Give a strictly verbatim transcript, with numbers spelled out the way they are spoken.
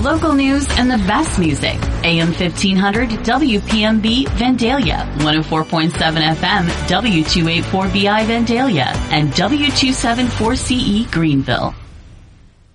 Local news and the best music. A M fifteen hundred W P M B Vandalia, one oh four point seven F M W two eighty-four B I Vandalia, and W two seventy-four C E Greenville.